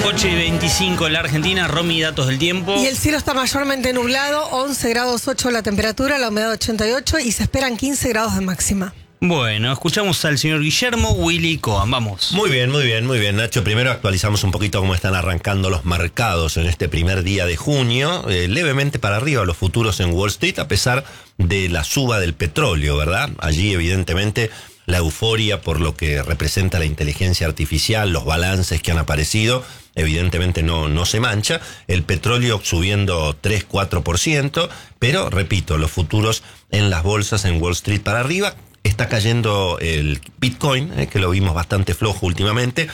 8:25 en la Argentina. Romy, datos del tiempo. Y el cielo está mayormente nublado, 11 grados 8 la temperatura, la humedad 88 y se esperan 15 grados de máxima. Bueno, escuchamos al señor Guillermo Willy Cohen, vamos. Muy bien, Nacho. Primero actualizamos un poquito cómo están arrancando los mercados en este primer día de junio. Levemente para arriba los futuros en Wall Street, a pesar de la suba del petróleo, ¿verdad? Allí, evidentemente, la euforia por lo que representa la inteligencia artificial, los balances que han aparecido, evidentemente no se mancha. El petróleo subiendo 3-4%, pero, repito, los futuros en las bolsas en Wall Street para arriba. Está cayendo el Bitcoin, que lo vimos bastante flojo últimamente,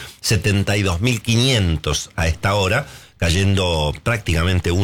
72.500 a esta hora, cayendo prácticamente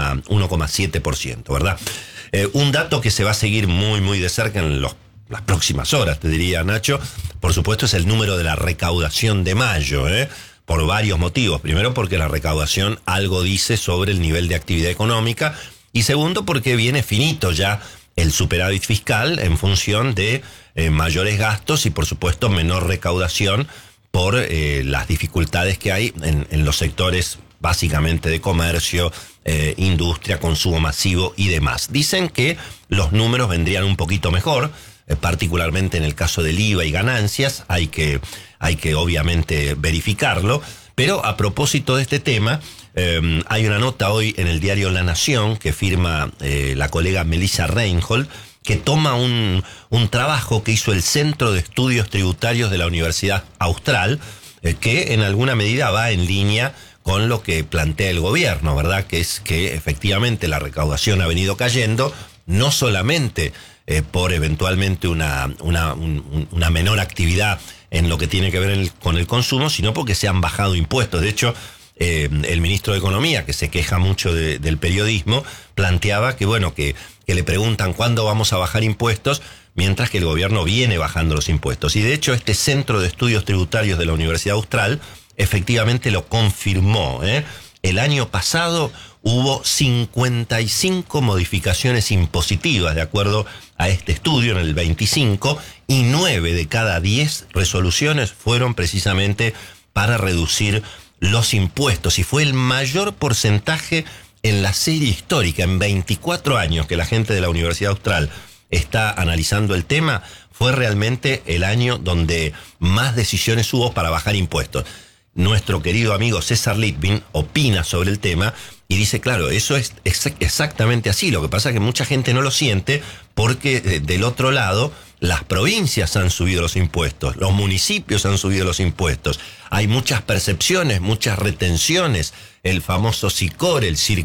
1,7%, ¿verdad? Un dato que se va a seguir muy de cerca en las próximas horas, te diría, Nacho, por supuesto, es el número de la recaudación de mayo, por varios motivos. Primero, porque la recaudación algo dice sobre el nivel de actividad económica, y segundo, porque viene finito ya el superávit fiscal en función de mayores gastos y, por supuesto, menor recaudación por las dificultades que hay en los sectores básicamente de comercio, industria, consumo masivo y demás. Dicen que los números vendrían un poquito mejor, particularmente en el caso del IVA y ganancias. Hay que obviamente verificarlo. Pero a propósito de este tema, hay una nota hoy en el diario La Nación que firma la colega Melissa Reinhold, que toma un trabajo que hizo el Centro de Estudios Tributarios de la Universidad Austral, que en alguna medida va en línea con lo que plantea el gobierno, ¿verdad? Que es que efectivamente la recaudación ha venido cayendo, no solamente por eventualmente una menor actividad en lo que tiene que ver con el consumo, sino porque se han bajado impuestos. De hecho, el ministro de Economía, que se queja mucho del periodismo, planteaba que le preguntan cuándo vamos a bajar impuestos, mientras que el gobierno viene bajando los impuestos. Y de hecho, este Centro de Estudios Tributarios de la Universidad Austral efectivamente lo confirmó. El año pasado hubo 55 modificaciones impositivas, de acuerdo a este estudio, en el 25, y 9 de cada 10 resoluciones fueron precisamente para reducir los impuestos, y fue el mayor porcentaje en la serie histórica. En 24 años que la gente de la Universidad Austral está analizando el tema, fue realmente el año donde más decisiones hubo para bajar impuestos. Nuestro querido amigo César Litvin opina sobre el tema y dice, claro, eso es exactamente así. Lo que pasa es que mucha gente no lo siente porque del otro lado las provincias han subido los impuestos, los municipios han subido los impuestos. Hay muchas percepciones, muchas retenciones, el famoso SICOR, el